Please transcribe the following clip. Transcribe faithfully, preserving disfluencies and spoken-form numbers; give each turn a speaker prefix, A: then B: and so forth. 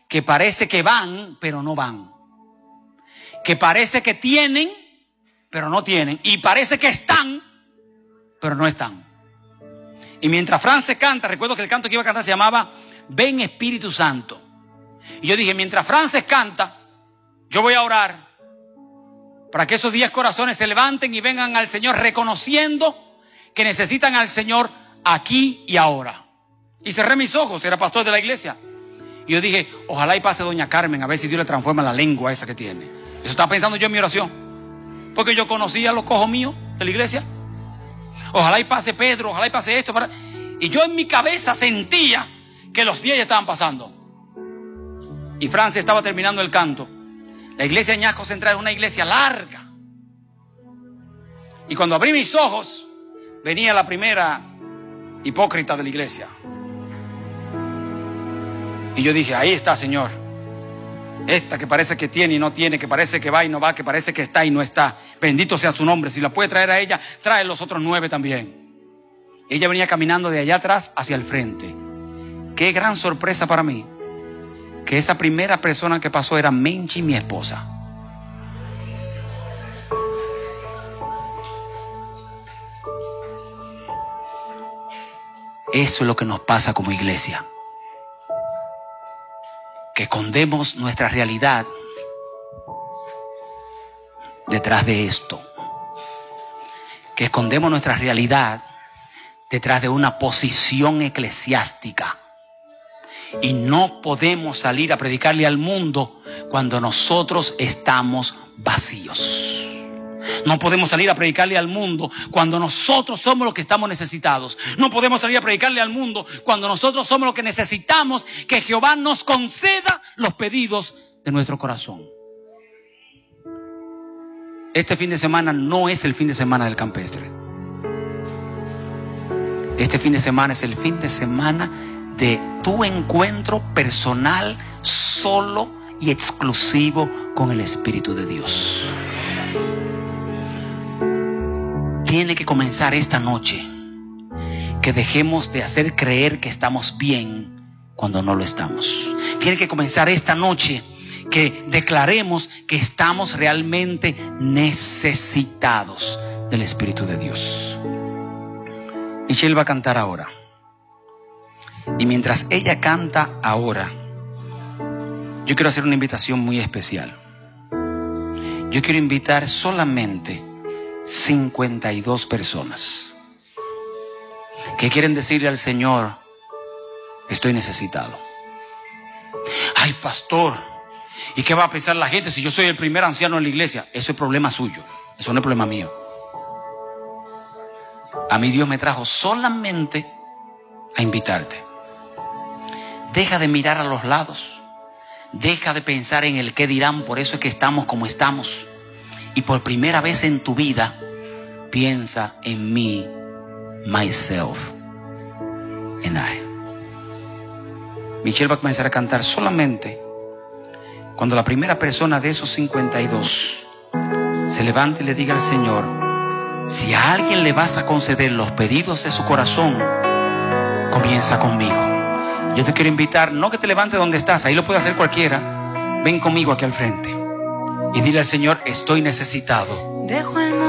A: que parece que van, pero no van. Que parece que tienen, pero no tienen. Y parece que están, pero no están. Y mientras Frances canta, recuerdo que el canto que iba a cantar se llamaba Ven Espíritu Santo. Y yo dije, mientras Frances canta, yo voy a orar para que esos diez corazones se levanten y vengan al Señor reconociendo que necesitan al Señor aquí y ahora. Y cerré mis ojos, era pastor de la iglesia. Y yo dije, ojalá y pase doña Carmen, a ver si Dios le transforma la lengua esa que tiene. Eso estaba pensando yo en mi oración. Porque yo conocía a los cojos míos de la iglesia. Ojalá y pase Pedro, ojalá y pase esto. Para... Y yo en mi cabeza sentía que los diez ya estaban pasando. Y Francia estaba terminando el canto. La iglesia de Añasco Central es una iglesia larga. Y cuando abrí mis ojos, venía la primera hipócrita de la iglesia. Y yo dije, ahí está, Señor. Esta que parece que tiene y no tiene, que parece que va y no va, que parece que está y no está. Bendito sea su nombre. Si la puede traer a ella, trae los otros nueve también. Ella venía caminando de allá atrás hacia el frente. Qué gran sorpresa para mí, que esa primera persona que pasó era Menchi, mi esposa. Eso es lo que nos pasa como iglesia. Que escondemos nuestra realidad detrás de esto. Que escondemos nuestra realidad detrás de una posición eclesiástica. Y no podemos salir a predicarle al mundo cuando nosotros estamos vacíos. No podemos salir a predicarle al mundo cuando nosotros somos los que estamos necesitados. No podemos salir a predicarle al mundo cuando nosotros somos los que necesitamos que Jehová nos conceda los pedidos de nuestro corazón. Este fin de semana no es el fin de semana del campestre. Este fin de semana es el fin de semana de tu encuentro personal, solo y exclusivo con el Espíritu de Dios. Tiene que comenzar esta noche. Que dejemos de hacer creer que estamos bien cuando no lo estamos. Tiene que comenzar esta noche que declaremos que estamos realmente necesitados del Espíritu de Dios. Michelle va a cantar ahora. Y mientras ella canta ahora, yo quiero hacer una invitación muy especial. Yo quiero invitar solamente cincuenta y dos personas que quieren decirle al Señor, estoy necesitado. Ay, pastor, ¿y qué va a pensar la gente si yo soy el primer anciano en la iglesia? Eso es problema suyo, eso no es problema mío. A mí Dios me trajo solamente a invitarte. Deja de mirar a los lados. Deja de pensar en el qué dirán. Por eso es que estamos como estamos. Y por primera vez en tu vida, piensa en mí, myself, and I. Michelle va a comenzar a cantar solamente cuando la primera persona de esos cincuenta y dos se levante y le diga al Señor, si a alguien le vas a conceder los pedidos de su corazón, comienza conmigo. Yo te quiero invitar, no que te levantes donde estás, ahí lo puede hacer cualquiera. Ven conmigo aquí al frente y dile al Señor, estoy necesitado. Dejo el